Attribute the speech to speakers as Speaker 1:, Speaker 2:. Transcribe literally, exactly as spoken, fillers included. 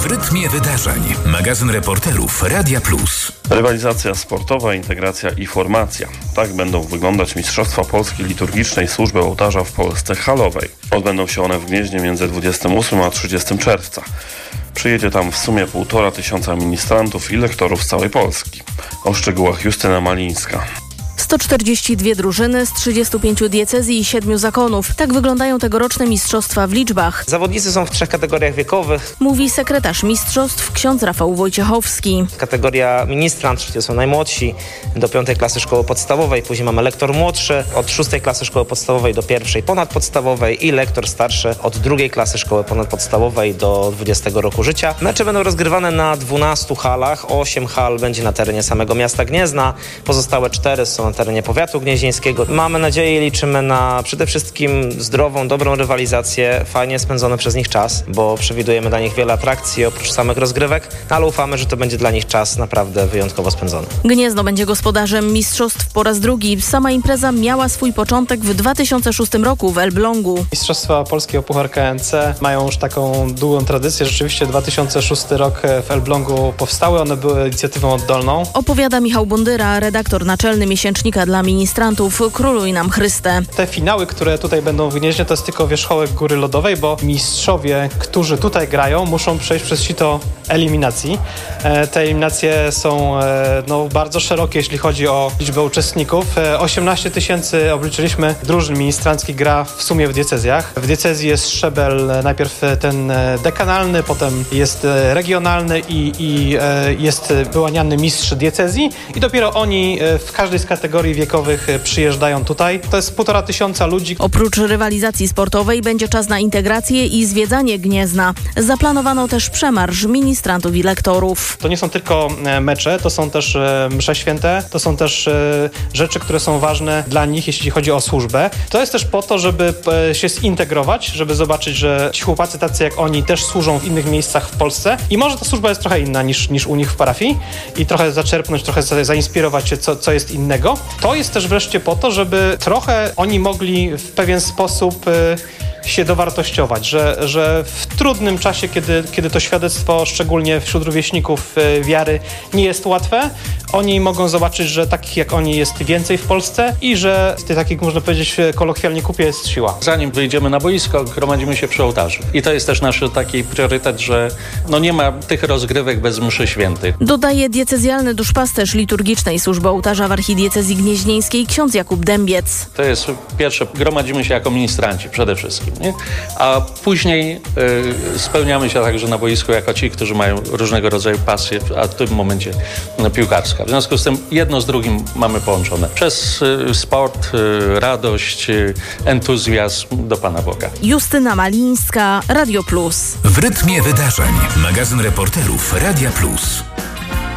Speaker 1: W rytmie wydarzeń. Magazyn reporterów Radia Plus.
Speaker 2: Rywalizacja sportowa, integracja i formacja. Tak będą wyglądać Mistrzostwa Polski Liturgicznej Służby Ołtarza w Polsce halowej. Odbędą się one w Gnieźnie między dwudziestego ósmego a trzydziestego czerwca. Przyjedzie tam w sumie półtora tysiąca ministrantów i lektorów z całej Polski. O szczegółach Justyna Malińska.
Speaker 3: sto czterdzieści dwie drużyny z trzydziestu pięciu diecezji i siedmiu zakonów. Tak wyglądają tegoroczne mistrzostwa w liczbach.
Speaker 4: Zawodnicy są w trzech kategoriach wiekowych.
Speaker 3: Mówi sekretarz mistrzostw ksiądz Rafał Wojciechowski.
Speaker 4: Kategoria ministrant, czyli to są najmłodsi, do piątej klasy szkoły podstawowej. Później mamy lektor młodszy, od szóstej klasy szkoły podstawowej do pierwszej ponadpodstawowej i lektor starszy od drugiej klasy szkoły ponadpodstawowej do dwudziestego roku życia. Mecze będą rozgrywane na dwunastu halach. osiem hal będzie na terenie samego miasta Gniezna. Pozostałe cztery są na terenie powiatu gnieźnieńskiego. Mamy nadzieję i liczymy na przede wszystkim zdrową, dobrą rywalizację, fajnie spędzony przez nich czas, bo przewidujemy dla nich wiele atrakcji oprócz samych rozgrywek, ale ufamy, że to będzie dla nich czas naprawdę wyjątkowo spędzony.
Speaker 3: Gniezno będzie gospodarzem mistrzostw po raz drugi. Sama impreza miała swój początek w dwa tysiące szóstym roku w Elblągu.
Speaker 5: Mistrzostwa Polskie o Puchar K N C mają już taką długą tradycję. Rzeczywiście dwa tysiące szósty rok w Elblągu powstały. One były inicjatywą oddolną.
Speaker 3: Opowiada Michał Bondyra, redaktor naczelny miesięcznika dla ministrantów Króluj nam Chryste.
Speaker 5: Te finały, które tutaj będą w Gnieźnie, to jest tylko wierzchołek góry lodowej, bo mistrzowie, którzy tutaj grają, muszą przejść przez sito eliminacji. E, te eliminacje są e, no, bardzo szerokie, jeśli chodzi o liczbę uczestników. E, osiemnaście tysięcy obliczyliśmy drużyn ministranckich gra w sumie w diecezjach. W diecezji jest szczebel e, najpierw ten dekanalny, potem jest e, regionalny i, i e, jest wyłaniany mistrz diecezji i dopiero oni e, w każdej z kategorii wiekowych przyjeżdżają tutaj. To jest półtora tysiąca ludzi.
Speaker 3: Oprócz rywalizacji sportowej będzie czas na integrację i zwiedzanie Gniezna. Zaplanowano też przemarsz ministrantów i lektorów.
Speaker 5: To nie są tylko mecze, to są też msze święte, to są też rzeczy, które są ważne dla nich, jeśli chodzi o służbę. To jest też po to, żeby się zintegrować, żeby zobaczyć, że ci chłopacy tacy jak oni też służą w innych miejscach w Polsce i może ta służba jest trochę inna niż, niż u nich w parafii i trochę zaczerpnąć, trochę zainspirować się, co, co jest innego. To jest też wreszcie po to, żeby trochę oni mogli w pewien sposób y, się dowartościować, że, że w trudnym czasie, kiedy, kiedy to świadectwo, szczególnie wśród rówieśników y, wiary, nie jest łatwe, oni mogą zobaczyć, że takich jak oni jest więcej w Polsce i że z tych takich, można powiedzieć kolokwialnie, kupie jest siła.
Speaker 6: Zanim wyjdziemy na boisko, gromadzimy się przy ołtarzu. I to jest też nasz taki priorytet, że no nie ma tych rozgrywek bez mszy świętych.
Speaker 3: Dodaje diecezjalny duszpasterz liturgicznej służby ołtarza w archidiecezji gnieźnieńskiej ksiądz Jakub Dębiec.
Speaker 6: To jest pierwsze, gromadzimy się jako ministranci przede wszystkim, nie? A później y, spełniamy się także na boisku jako ci, którzy mają różnego rodzaju pasje, a w tym momencie no, piłkarska. W związku z tym jedno z drugim mamy połączone. Przez y, sport, y, radość, y, entuzjazm do Pana Boga.
Speaker 3: Justyna Malińska, Radio Plus.
Speaker 1: W rytmie wydarzeń. Magazyn reporterów Radia Plus.